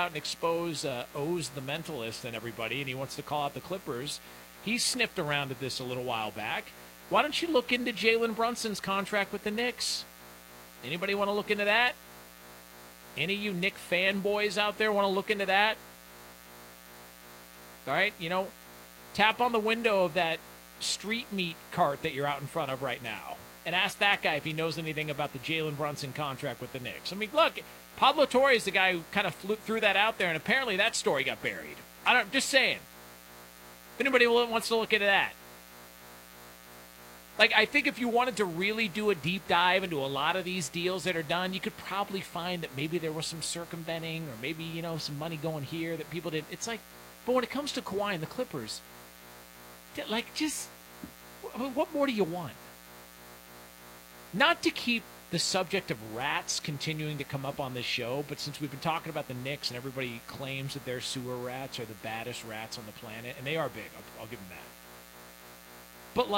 out and expose Oz the Mentalist and everybody, and he wants to call out the Clippers. He sniffed around at this a little while back. Why don't you look into Jalen Brunson's contract with the Knicks? Anybody want to look into that? Any of you Knick fanboys out there want to look into that? All right, tap on the window of that street meat cart that you're out in front of right now and ask that guy if he knows anything about the Jalen Brunson contract with the Knicks. I mean, look, Pablo Torre is the guy who kind of threw that out there, and apparently that story got buried. Just saying. If anybody wants to look into that. Like, I think if you wanted to really do a deep dive into a lot of these deals that are done, you could probably find that maybe there was some circumventing or maybe, some money going here that people did. It's like, but when it comes to Kawhi and the Clippers, what more do you want? Not to keep the subject of rats continuing to come up on this show, but since we've been talking about the Knicks and everybody claims that their sewer rats are the baddest rats on the planet, and they are big, I'll give them that. But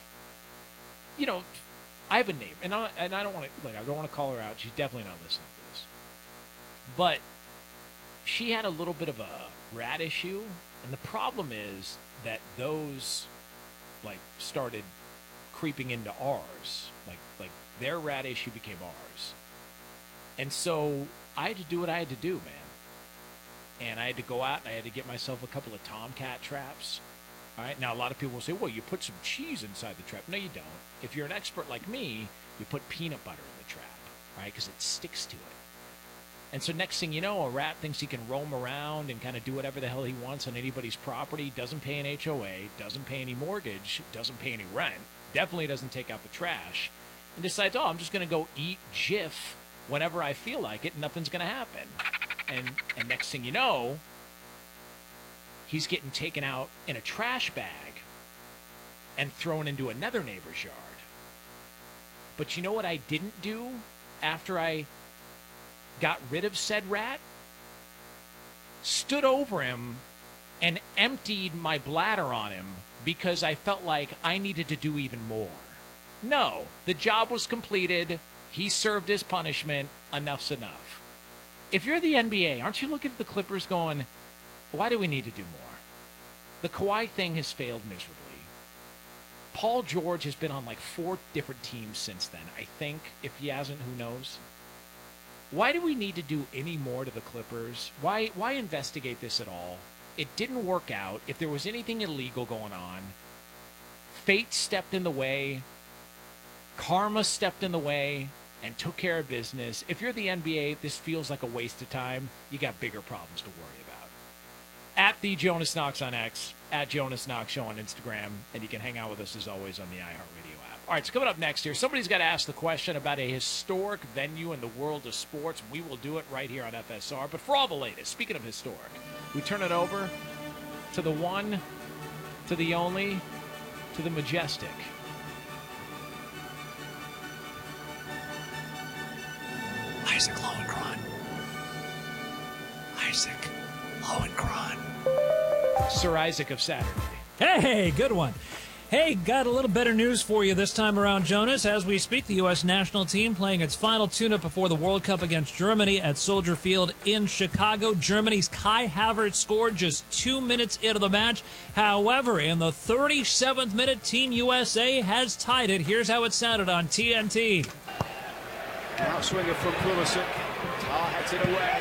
I have a neighbor, and I don't want to call her out. She's definitely not listening to this. But she had a little bit of a rat issue, and the problem is that those started creeping into ours. Like their rat issue became ours. And so I had to do what I had to do, man. And I had to go out and I had to get myself a couple of tomcat traps. All right. Now, a lot of people will say, well, you put some cheese inside the trap. No, you don't. If you're an expert like me, you put peanut butter in the trap, right? Because it sticks to it. And so next thing you know, a rat thinks he can roam around and kind of do whatever the hell he wants on anybody's property, doesn't pay an HOA, doesn't pay any mortgage, doesn't pay any rent, definitely doesn't take out the trash, and decides, I'm just going to go eat Jif whenever I feel like it, and nothing's going to happen. And next thing you know, he's getting taken out in a trash bag and thrown into another neighbor's yard. But you know what I didn't do after I got rid of said rat? Stood over him and emptied my bladder on him because I felt like I needed to do even more. No, the job was completed. He served his punishment. Enough's enough. If you're the NBA, aren't you looking at the Clippers going, why do we need to do more? The Kawhi thing has failed miserably. Paul George has been on 4 different teams since then, I think. If he hasn't, who knows? Why do we need to do any more to the Clippers? Why investigate this at all? It didn't work out. If there was anything illegal going on, fate stepped in the way, karma stepped in the way, and took care of business. If you're the NBA, this feels like a waste of time. You got bigger problems to worry about. At the Jonas Knox on X, at Jonas Knox Show on Instagram, and you can hang out with us as always on the iHeartRadio app. All right, so coming up next here, somebody's got to ask the question about a historic venue in the world of sports. We will do it right here on FSR. But for all the latest, speaking of historic, we turn it over to the one, to the only, to the majestic. Isaac Lowenkron. Isaac Lowenkron. Sir Isaac of Saturday. Hey, good one. Hey, got a little better news for you this time around, Jonas. As we speak, the U.S. national team playing its final tune-up before the World Cup against Germany at Soldier Field in Chicago. Germany's Kai Havertz scored just 2 minutes into the match. However, in the 37th minute, Team USA has tied it. Here's how it sounded on TNT. Outswinger from Pulisic. Tar heads it away.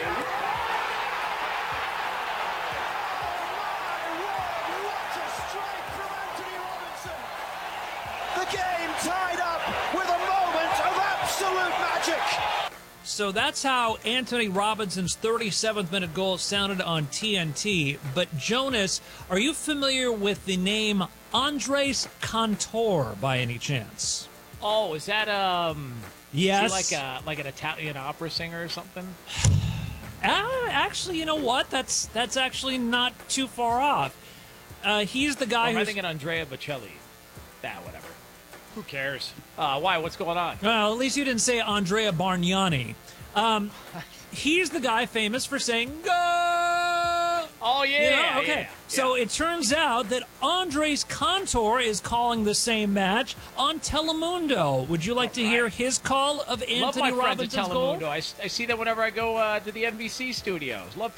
So that's how Anthony Robinson's 37th minute goal sounded on TNT. But Jonas, are you familiar with the name Andres Cantor by any chance? Oh, is that yes, is he like an Italian opera singer or something? Actually, you know what? That's actually not too far off. He's the guy who's... who's... I think Andrea Bocelli. Whatever. Who cares? Why? What's going on? Well, at least you didn't say Andrea Bargnani. He's the guy famous for saying, "Go!" Oh, yeah. Okay. Yeah, so it turns out that Andres Cantor is calling the same match on Telemundo. Would you like to hear his call of Anthony Robinson's goal? Love my friends at Telemundo. I see them whenever I go to the NBC studios. Love